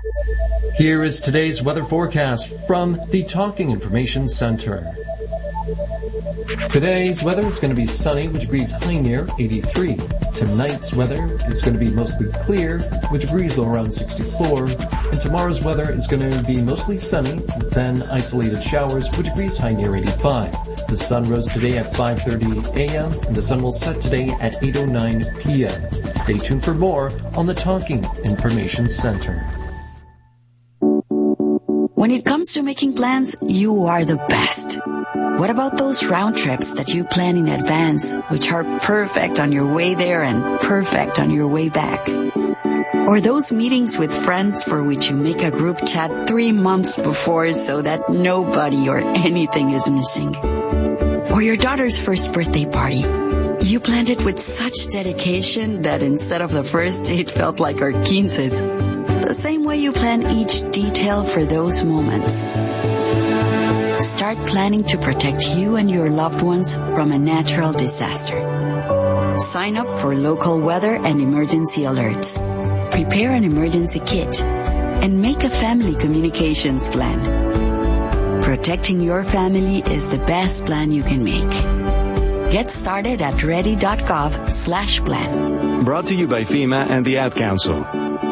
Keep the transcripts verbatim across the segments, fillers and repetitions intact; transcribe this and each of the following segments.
Here is today's weather forecast from the Talking Information Center. Today's weather is going to be sunny with degrees high near eighty-three. Tonight's weather is going to be mostly clear with degrees low around sixty-four. And tomorrow's weather is going to be mostly sunny, then isolated showers with degrees high near eighty-five. The sun rose today at five thirty a.m. and the sun will set today at eight oh nine p.m. Stay tuned for more on the Talking Information Center. When it comes to making plans, you are the best. What about those round trips that you plan in advance, which are perfect on your way there and perfect on your way back? Or those meetings with friends for which you make a group chat three months before so that nobody or anything is missing? Or your daughter's first birthday party. You planned it with such dedication that instead of the first, it felt like our quinces. The same way you plan each detail for those moments. Start planning to protect you and your loved ones from a natural disaster. Sign up for local weather and emergency alerts. Prepare an emergency kit and make a family communications plan. Protecting your family is the best plan you can make. Get started at ready.gov slash plan. Brought to you by FEMA and the Ad Council.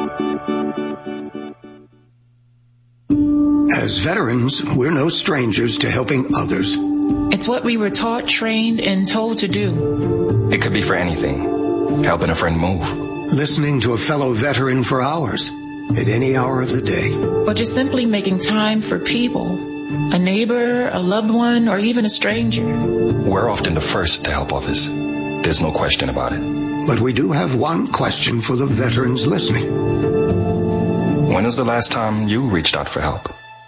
As veterans, we're no strangers to helping others. It's what we were taught, trained, and told to do. It could be for anything. Helping a friend move. Listening to a fellow veteran for hours, at any hour of the day. Or just simply making time for people. A neighbor, a loved one, or even a stranger. We're often the first to help others. There's no question about it. But we do have one question for the veterans listening. When was the last time you reached out for help?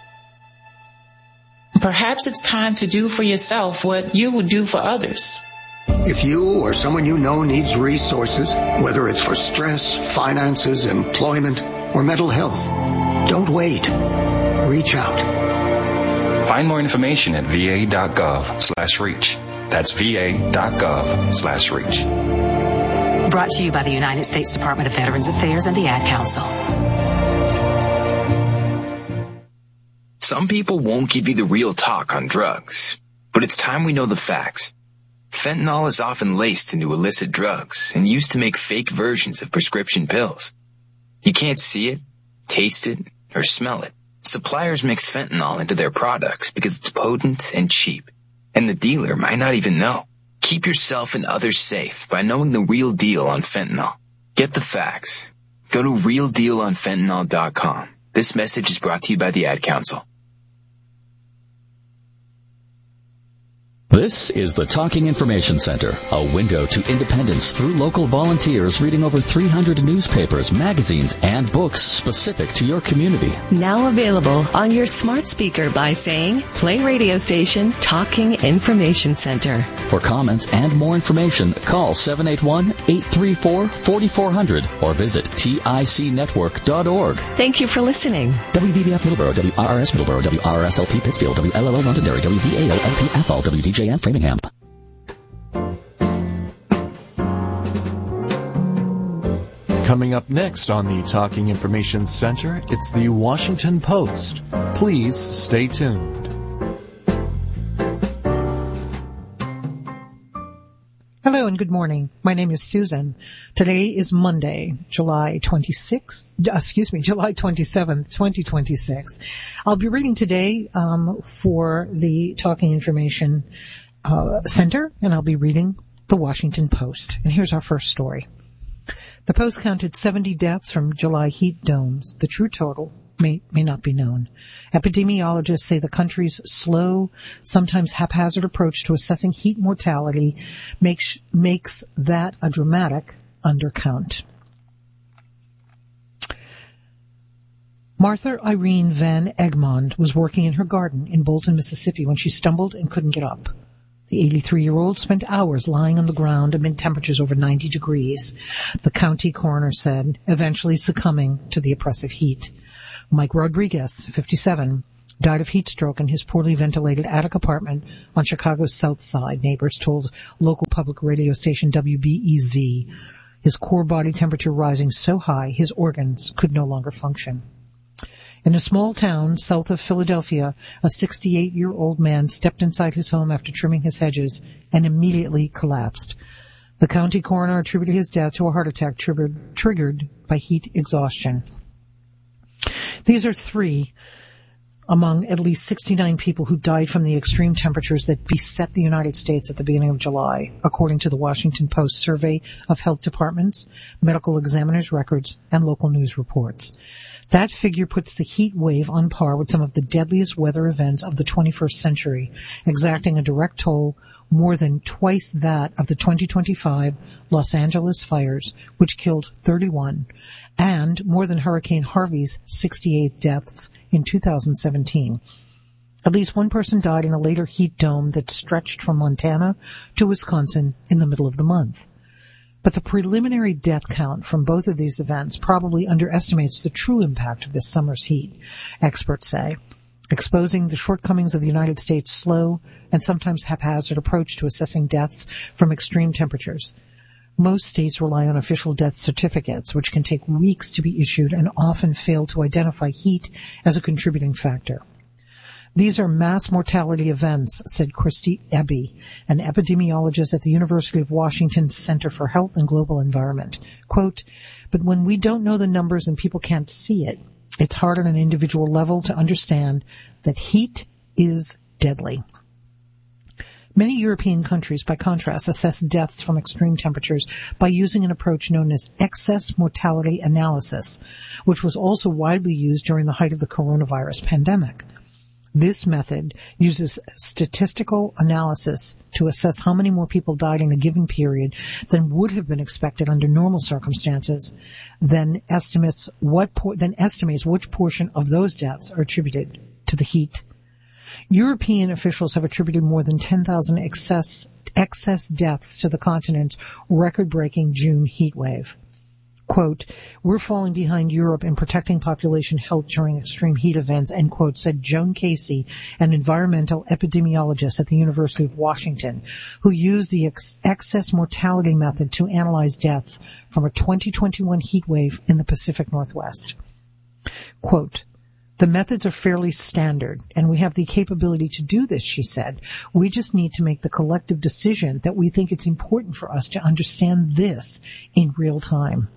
Perhaps it's time to do for yourself what you would do for others. If you or someone you know needs resources, whether it's for stress, finances, employment, or mental health, don't wait. Reach out. Find more information at va.gov slash reach. That's va.gov slash reach. Brought to you by the United States Department of Veterans Affairs and the Ad Council. Some people won't give you the real talk on drugs, but it's time we know the facts. Fentanyl is often laced into illicit drugs and used to make fake versions of prescription pills. You can't see it, taste it, or smell it. Suppliers mix fentanyl into their products because it's potent and cheap, and the dealer might not even know. Keep yourself and others safe by knowing the real deal on fentanyl. Get the facts. Go to real deal on fentanyl dot com. This message is brought to you by the Ad Council. This is the Talking Information Center, a window to independence through local volunteers reading over three hundred newspapers, magazines, and books specific to your community. Now available on your smart speaker by saying, play radio station Talking Information Center. For comments and more information, call seven eight one, eight three four, four four zero zero or visit tic network dot org. Thank you for listening. W B B F Middleborough, W R R S Middleborough, W R R S L P Pittsfield, W L L O Londonderry, W D A O L P Athol, W D J and Framingham. Coming up next on the Talking Information Center, it's the Washington Post. Please stay tuned. Hello and good morning. My name is Susan. Today is Monday, July twenty-sixth, excuse me, July twenty-seventh, twenty twenty-six. I'll be reading today um, for the Talking Information uh, Center, and I'll be reading the Washington Post. And here's our first story. The Post counted seventy deaths from July heat domes. The true total may, may not be known. Epidemiologists say the country's slow, sometimes haphazard approach to assessing heat mortality makes, makes that a dramatic undercount. Martha Irene Van Egmond was working in her garden in Bolton, Mississippi when she stumbled and couldn't get up. The eighty-three-year-old spent hours lying on the ground amid temperatures over ninety degrees, the county coroner said, eventually succumbing to the oppressive heat. Mike Rodriguez, fifty-seven, died of heat stroke in his poorly ventilated attic apartment on Chicago's South Side, neighbors told local public radio station W B E Z. His core body temperature rising so high his organs could no longer function. In a small town south of Philadelphia, a sixty-eight-year-old man stepped inside his home after trimming his hedges and immediately collapsed. The county coroner attributed his death to a heart attack triggered, triggered by heat exhaustion. These are three among at least sixty-nine people who died from the extreme temperatures that beset the United States at the beginning of July, according to the Washington Post survey of health departments, medical examiners' records, and local news reports. That figure puts the heat wave on par with some of the deadliest weather events of the twenty-first century, exacting a direct toll more than twice that of the twenty twenty-five Los Angeles fires, which killed thirty-one, and more than Hurricane Harvey's sixty-eight deaths in two thousand seventeen. At least one person died in a later heat dome that stretched from Montana to Wisconsin in the middle of the month. But the preliminary death count from both of these events probably underestimates the true impact of this summer's heat, experts say, exposing the shortcomings of the United States' slow and sometimes haphazard approach to assessing deaths from extreme temperatures. Most states rely on official death certificates, which can take weeks to be issued and often fail to identify heat as a contributing factor. These are mass mortality events, said Christy Eby, an epidemiologist at the University of Washington's Center for Health and Global Environment. Quote, but when we don't know the numbers and people can't see it, it's hard on an individual level to understand that heat is deadly. Many European countries, by contrast, assess deaths from extreme temperatures by using an approach known as excess mortality analysis, which was also widely used during the height of the coronavirus pandemic. This method uses statistical analysis to assess how many more people died in a given period than would have been expected under normal circumstances, then estimates what por- then estimates which portion of those deaths are attributed to the heat. European officials have attributed more than ten thousand excess excess deaths to the continent's record-breaking June heat wave. Quote, we're falling behind Europe in protecting population health during extreme heat events, end quote, said Joan Casey, an environmental epidemiologist at the University of Washington, who used the ex- excess mortality method to analyze deaths from a twenty twenty-one heat wave in the Pacific Northwest. Quote, the methods are fairly standard, and we have the capability to do this, she said. We just need to make the collective decision that we think it's important for us to understand this in real time.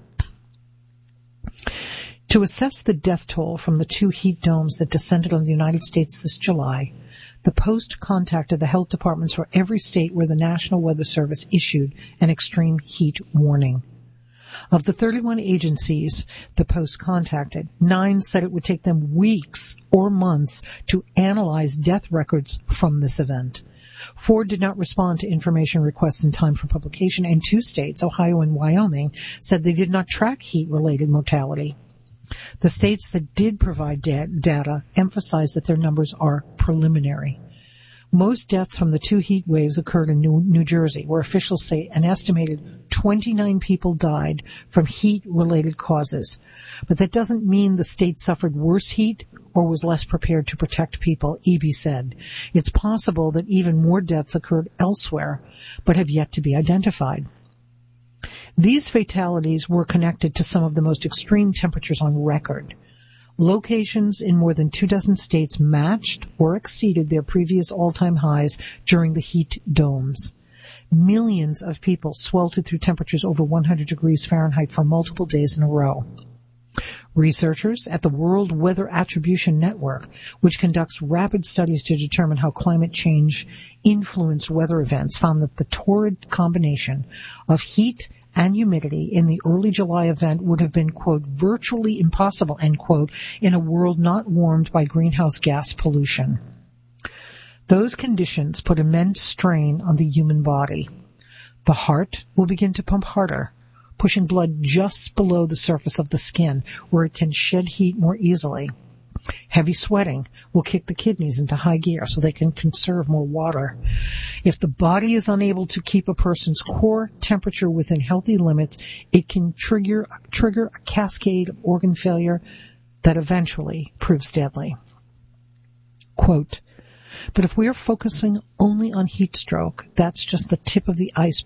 To assess the death toll from the two heat domes that descended on the United States this July, the Post contacted the health departments for every state where the National Weather Service issued an extreme heat warning. Of the thirty-one agencies the Post contacted, nine said it would take them weeks or months to analyze death records from this event. Four did not respond to information requests in time for publication, and two states, Ohio and Wyoming, said they did not track heat-related mortality. The states that did provide da- data emphasized that their numbers are preliminary. Most deaths from the two heat waves occurred in New, New Jersey, where officials say an estimated twenty-nine people died from heat-related causes. But that doesn't mean the state suffered worse heat or was less prepared to protect people, Eby said. It's possible that even more deaths occurred elsewhere, but have yet to be identified. These fatalities were connected to some of the most extreme temperatures on record. Locations in more than two dozen states matched or exceeded their previous all-time highs during the heat domes. Millions of people sweltered through temperatures over one hundred degrees Fahrenheit for multiple days in a row. Researchers at the World Weather Attribution Network, which conducts rapid studies to determine how climate change influenced weather events, found that the torrid combination of heat and humidity in the early July event would have been, quote, virtually impossible, end quote, in a world not warmed by greenhouse gas pollution. Those conditions put immense strain on the human body. The heart will begin to pump harder, pushing blood just below the surface of the skin, where it can shed heat more easily. Heavy sweating will kick the kidneys into high gear so they can conserve more water. If the body is unable to keep a person's core temperature within healthy limits, it can trigger, trigger a cascade of organ failure that eventually proves deadly. Quote, but if we are focusing only on heat stroke, that's just the tip of the iceberg.